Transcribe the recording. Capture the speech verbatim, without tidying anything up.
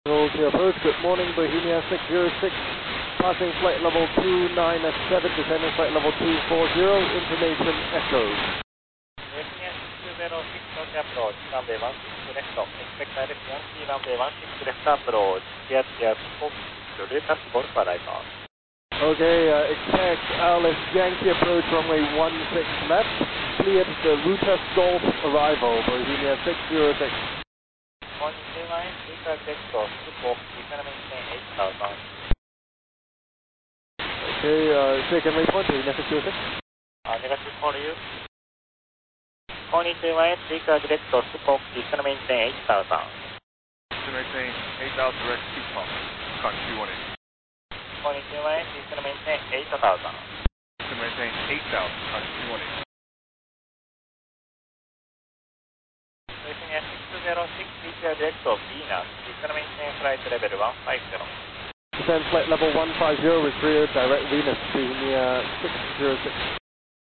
Roll to approach. Good morning, Bohemia six zero six. Passing flight level two nine seven, descending flight level two four zero. Information echoed. Bohemia six zero six, approach, runway one six left. Expect direct one three, runway one six left approach. Clear, clear, scope, Lucas Golf arrival. Okay, uh, expect Alice Yankee approach runway one six left. Cleared the Rutas Golf arrival, Bohemia six zero six. one two nine, Lucas Golf, scope, economy eight thousand. Okay, uh, second waypoint, Bohemia six zero six. Uh, negative for you. one two nine, Lucas Golf, scope, economy eight thousand. To maintain eight thousand direct two pump, country two one eight. one two nine, please can maintain eight thousand. To maintain eight thousand, country two one eight. Bohemia six zero six, reach your direct of Venus, please can maintain flight level one five zero. Descend flight level one five zero with clear direct Venus, Bohemia six zero six.